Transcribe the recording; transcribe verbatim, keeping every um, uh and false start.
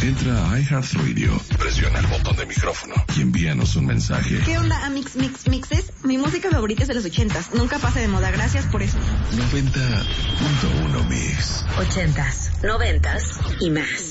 Entra a iHeartRadio, presiona el botón de micrófono y envíanos un mensaje. ¿Qué onda, Amix Mix Mixes? Mi música favorita es de los ochentas. Nunca pasa de moda. Gracias por eso. noventa punto uno Mix. Ochentas, noventas y más.